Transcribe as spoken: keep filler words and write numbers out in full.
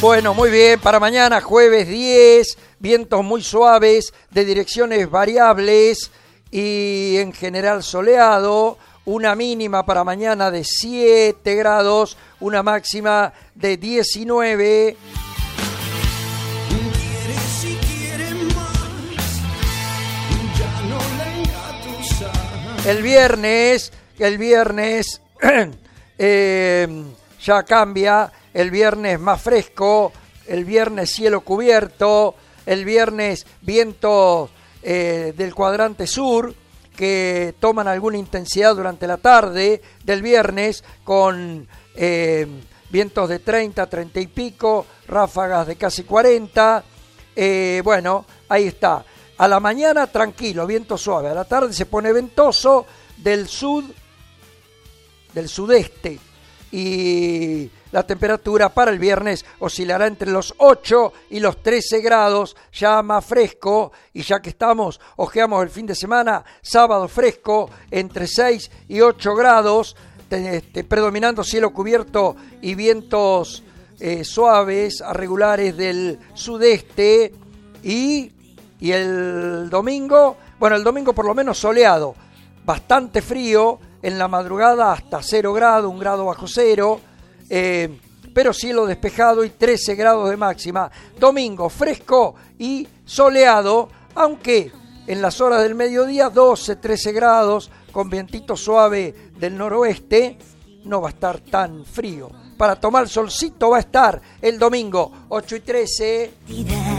Bueno, muy bien, para mañana jueves diez, vientos muy suaves, de direcciones variables y en general soleado, una mínima para mañana de siete grados, una máxima de diecinueve. El viernes, el viernes eh, ya cambia, el viernes más fresco, el viernes cielo cubierto, el viernes vientos eh, del cuadrante sur que toman alguna intensidad durante la tarde del viernes con eh, vientos de treinta, treinta y pico, ráfagas de casi cuarenta. Eh, bueno, ahí está. A la mañana tranquilo, viento suave. A la tarde se pone ventoso del sud, del sudeste. Y la temperatura para el viernes oscilará entre los ocho y los trece grados, ya más fresco. Y ya que estamos, ojeamos el fin de semana, sábado fresco, entre seis y ocho grados, este, predominando cielo cubierto y vientos eh, suaves a regulares del sudeste. Y... Y el domingo, bueno, el domingo por lo menos soleado, bastante frío, en la madrugada hasta cero grados, un grado bajo cero, eh, pero cielo despejado y trece grados de máxima. Domingo fresco y soleado, aunque en las horas del mediodía doce, trece grados, con vientito suave del noroeste, no va a estar tan frío. Para tomar solcito va a estar el domingo, ocho y trece.